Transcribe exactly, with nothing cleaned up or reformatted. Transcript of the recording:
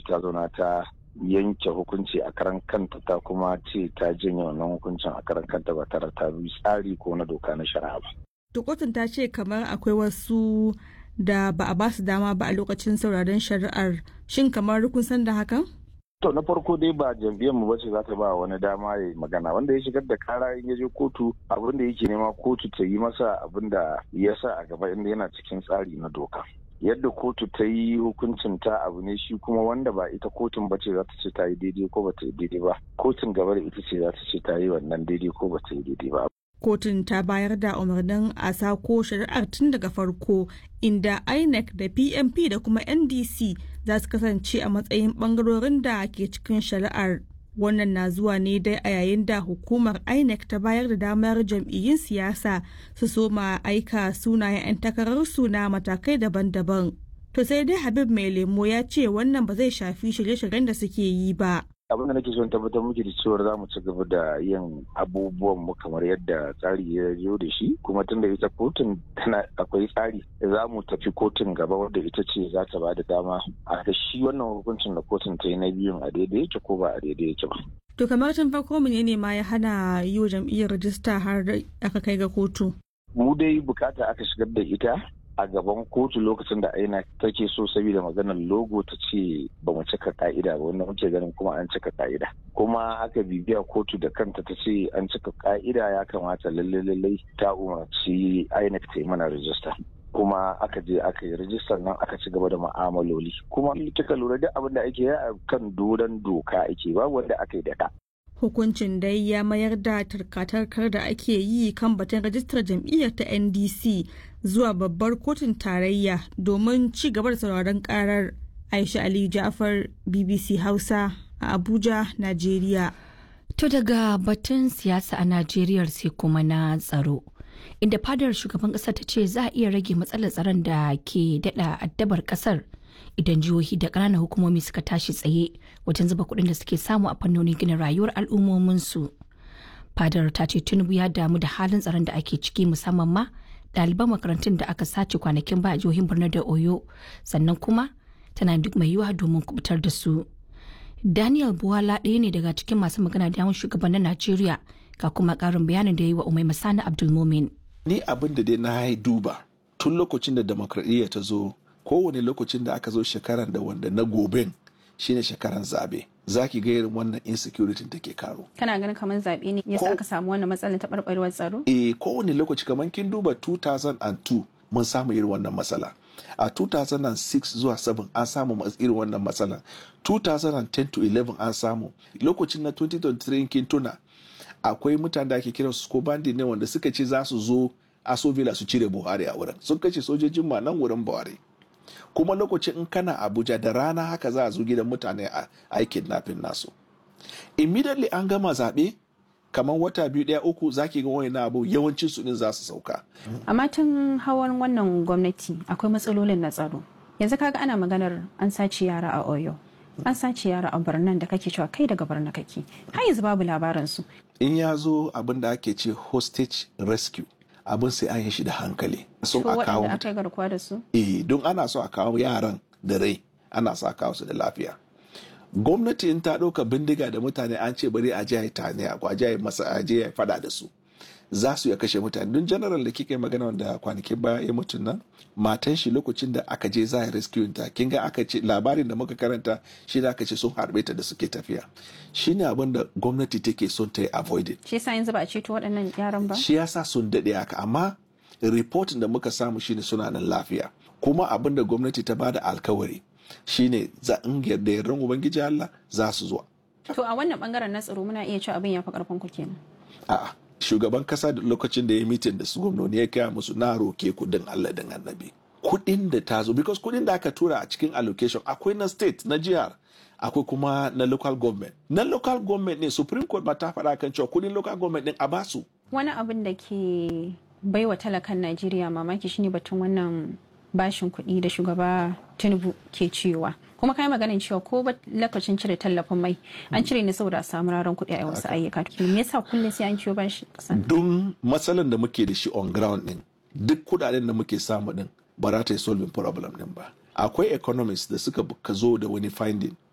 ta zauna ta yanke hukunci a karan kanta ta kuma ce ta janye wannan hukuncin a karan kanta ba tare ta bi tsari ko na doka na shari'a ba. To kotun ta ce kamar akwai wasu da ba a ba su dama ba a lokacin sauraron shari'ar, shin kamar kun san da hakan? To na farko dai ba jam'iyyar mu bace za ta ba wani dama ya magana, wanda ya shigar da kara in ya je kotu abin da yake nema kotu ta yi masa abin da ya sa a gaba inda yana cikin tsari na doka. Yadda kotu ta yi hukuncin ta abu ne shi kuma wanda ba ita kotun bace za ta ce ta yi daidai ko ba ta yi daidai ba, kotun gaba da ita ce za ta ce ta yi wannan daidai ko ba ta yi daidai ba. Kotun ta bayar da umarnin a sako shari'ar tun daga farko, inda I N E C da P M P da kuma N D C za su kasance a matsayin bangarorin da ke cikin shari'ar. Wannan na zuwa ne dai a yayin da hukumar I N E C ta bayar da damar jam'iyyun siyasa su soma aika sunayen 'yan takararsu na matakai daban-daban. To sai dai Habib Mai Lemo ya ce wannan ba zai shafi shirye-shiryen da suke yi ba. Abin da nake son tabbatar muke da cewar za mu ci gaba da yin abubuwan mu kamar yadda tsari ya zo da shi, kuma tun da ita kotun tana akwai tsari za mu tafi kotun gaba wadda ita ce za ta ba da dama a ga shi wannan hukuncin da kotun ta yi na biyun a daidai yake ko ba a daidai yake ba. To kamar tun farko menene ma ya hana yi wa jam'iyyar rajista har aka kai ga kotu? Mu dai bukata aka shigar da ita a gaban kotu lokacin da aina take so saboda maganar logo ta ce ba mu cika ka'ida ba, wanda muke ganin kuma an cika ka'ida, kuma aka bibiya kotu da kanta ta ce an cika ka'ida, ya kamata lalle lalle ta umarci I N E C ta yi mana rajista, kuma aka je aka yi rajistar nan aka ci gaba da ma'amaloli, kuma kika lura duk abin da ake yi a kan doron doka ake, ba wanda aka yi da ka. Hukuncin dai ya mayar da tarkatarkar da ake yi kan batun rajistar jam'iyyar ta N D C zuwa babbar kotun tarayya domin ci gaba da sauraron karar. Aisha Ali Ja'far, B B C Hausa a Abuja, Najeriya. To daga batun siyasa a Najeriya sai kuma na tsaro, inda fadar shugaban ƙasa ta ce za a iya rage matsalar tsaron da ke daɗa addabar ƙasar idan jihohi da ƙananan hukumomi suka tashi tsaye wajen zuba kuɗin da suke samu a fannonin gina rayuwar al'ummominsu. Fadar ta ce Tinubu ya damu da halin tsaron da ake ciki, musamman ma ɗaliban makarantun da aka sace kwanakin ba a jihohin Borno da Oyo, sannan kuma tana duk mai yiwuwa domin kubutar da su. Daniel Buwala ɗaya ne daga cikin masu magana da yawan shugabannin Najeriya, ga kuma ƙarin bayanin da ya yi wa Umaima Sani Abdulmumin. Ni abin da dai na duba tun lokacin da demokradiyya ta zo, kowane lokacin da aka zo shekaran da wanda na goben shine shekaran zabe, zaki ga irin wannan insecurity take karo. Kana ganin kamar zabe ne yasa aka samu wannan matsalar taɓarɓarewar tsaro? Eh, kowane lokaci kamar kin duba two thousand two mun samu irin wannan matsala. A two thousand six zuwa seven an samu irin wannan matsala. two thousand ten to eleven an samu. Lokacin na twenty twenty-three kin tuna akwai mutane da ake kira su ko bandi ne wanda suka ce za su zo Aso Villa su cire Buhari a wurin. Sun kace sojojin ma nan wurin Buhari. Kuma lokacin in kana Abuja da rana haka za a zo gidan mutane a aikin nafin nasu. Immediately an gama zaɓe, kamar wata biyu ɗaya uku zaki ga wani abu yawancin su din za su sauka. Amma tun hawan wannan gwamnati akwai matsalolin na tsaro. Yanzu kaga ana maganar an sace yara a Oyo, an sace yara a Borno da kake cewa kai daga Borno kake. Har yanzu babu labarin su. In ya zo abin da ake ce hostage rescue, abin sai an yi shi da hankali. So a kawo aka yi garkuwa da su? Eh, don ana so a kawo yaran da rai, ana so a kawo su da lafiya. Gwamnati in ta ɗauka bindiga da mutane an ce bari a je a tane a kwaje a masa a je a fada da su, za su ya kashe mutane. Don general da kika yi magana wanda kwanakin baya ya mutu nan, matan shi lokacin da aka je za a rescue ta, kin ga aka ce labarin da muka karanta shi da aka ce sun harbe ta da suke tafiya. Shi ne abin da gwamnati take son ta yi avoided. Shi yasa yanzu ba a ceto waɗannan yaran ba? Shi yasa sun daɗe haka, amma reporting da muka samu shine suna nan lafiya. Kuma abin da gwamnati ta bada alkawari shine za in yarda yardan ubangiji Allah za su zo. To a wannan bangaren na tsaro muna iya cewa abin ya fi karfin ku kenan. A'a, shugaban kasa da lokacin da ya mitin da su gwamnati ya kaya musu na roke kudin Allah din annabi. Kudin da ta zo, because kudin da aka tura a cikin allocation akwai na state, na jihar, akwai kuma na local government. Na local government ne Supreme Court ba ta faɗa kan cewa kudin local government din a basu. Wani abin da ke baiwa talakan Najeriya mamaki shine batun wannan bashin kuɗi da shugaba Tinubu ke cewa, kuma kai maganin cewa ko ba lokacin cire tallafin mai an cire ne saboda a samu raron kuɗi a wasu ayyuka. Me yasa kullum sai an ciwo bashi kasan? Don matsalan da muke da shi on ground din, duk kudaden da muke samu din ba za ta yi solving problem din ba. Akwai economists da suka zo da wani finding